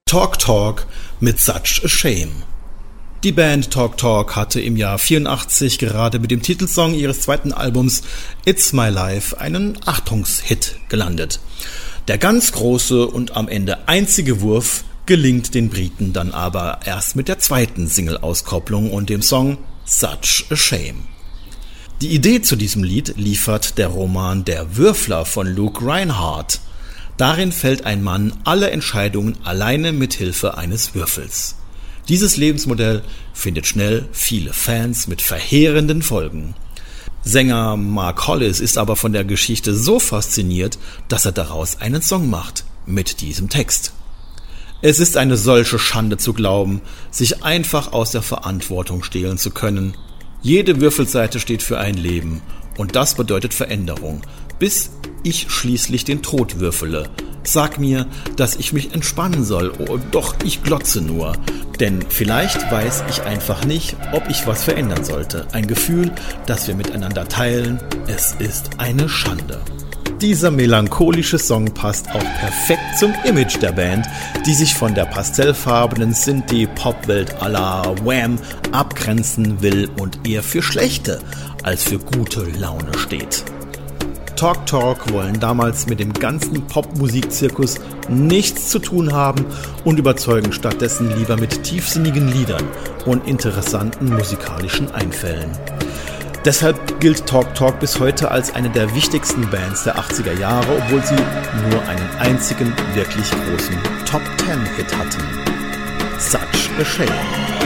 Talk Talk mit Such a Shame. Die Band Talk Talk hatte im Jahr 1984 gerade mit dem Titelsong ihres zweiten Albums It's My Life einen Achtungshit gelandet. Der ganz große und am Ende einzige Wurf gelingt den Briten dann aber erst mit der zweiten Single-Auskopplung und dem Song Such a Shame. Die Idee zu diesem Lied liefert der Roman Der Würfler von Luke Rhinehart. Darin fällt ein Mann alle Entscheidungen alleine mit Hilfe eines Würfels. Dieses Lebensmodell findet schnell viele Fans mit verheerenden Folgen. Sänger Mark Hollis ist aber von der Geschichte so fasziniert, dass er daraus einen Song macht mit diesem Text. Es ist eine solche Schande zu glauben, sich einfach aus der Verantwortung stehlen zu können. Jede Würfelseite steht für ein Leben und das bedeutet Veränderung, bis ich schließlich den Tod würfele. Sag mir, dass ich mich entspannen soll, oh, doch ich glotze nur. Denn vielleicht weiß ich einfach nicht, ob ich was verändern sollte. Ein Gefühl, das wir miteinander teilen. Es ist eine Schande. Dieser melancholische Song passt auch perfekt zum Image der Band, die sich von der pastellfarbenen Synthie-Pop-Welt à la Wham abgrenzen will und eher für schlechte als für gute Laune steht. Talk Talk wollen damals mit dem ganzen Popmusikzirkus nichts zu tun haben und überzeugen stattdessen lieber mit tiefsinnigen Liedern und interessanten musikalischen Einfällen. Deshalb gilt Talk Talk bis heute als eine der wichtigsten Bands der 80er Jahre, obwohl sie nur einen einzigen wirklich großen Top-10-Hit hatten. Such a Shame.